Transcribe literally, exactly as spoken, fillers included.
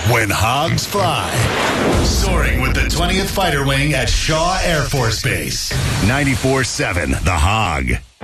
When hogs fly. Soaring with the twentieth Fighter Wing at Shaw Air Force Base. ninety-four seven The Hog.